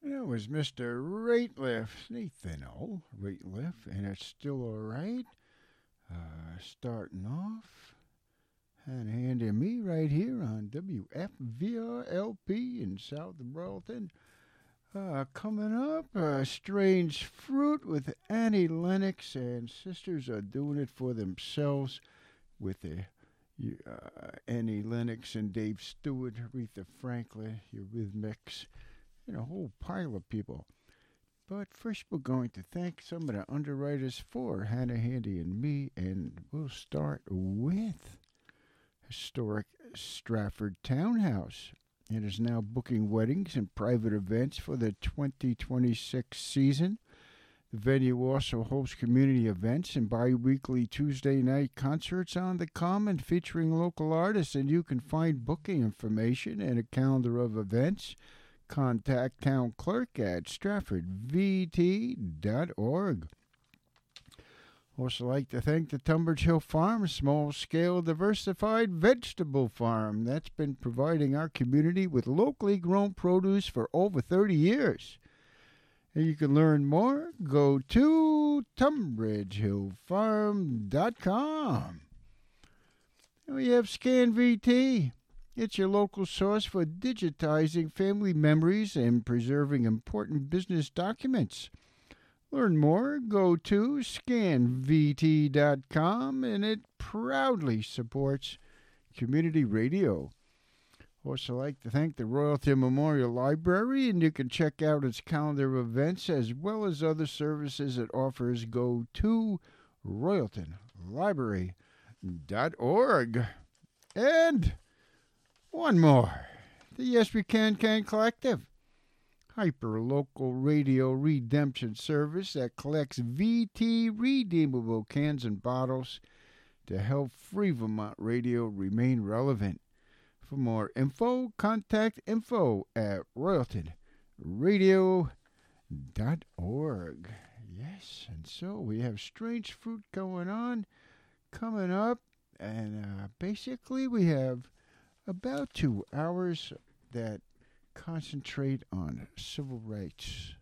That was Mr. Rateliff, Nathan O. Rateliff, and it's still alright. Starting off, and handing me right here on WFVRLP in South Burlington. Coming up, Strange Fruit with Annie Lennox, and sisters are doing it for themselves with Annie Lennox and Dave Stewart, Aretha Franklin, Eurythmics, and a whole pile of people. But first, we're going to thank some of the underwriters for Hannah Handy and me, and we'll start with historic Stratford Townhouse. It is now booking weddings and private events for the 2026 season. The venue also hosts community events and bi weekly Tuesday night concerts on the Common featuring local artists, and you can find booking information and a calendar of events. Contact Town Clerk at stratfordvt.org. Also like to thank the Tunbridge Hill Farm, a small-scale diversified vegetable farm that's been providing our community with locally grown produce for over 30 years. And you can learn more. Go to tunbridgehillfarm.com. And we have ScanVT. It's your local source for digitizing family memories and preserving important business documents. Learn more, go to scanvt.com, and it proudly supports community radio. Also like to thank the Royalton Memorial Library, and you can check out its calendar of events as well as other services it offers. Go to royaltonlibrary.org. And one more, the Yes We Can Collective. Hyper-local radio redemption service that collects VT redeemable cans and bottles to help free Vermont radio remain relevant. For more info, contact info at royaltonradio.org. Yes, and so we have Strange Fruit coming up, and basically we have about 2 hours that concentrate on civil rights